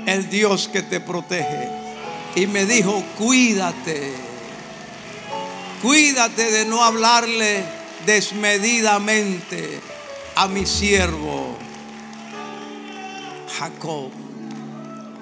el Dios que te protege. Y me dijo: cuídate, cuídate de no hablarle desmedidamente a mi siervo Jacob.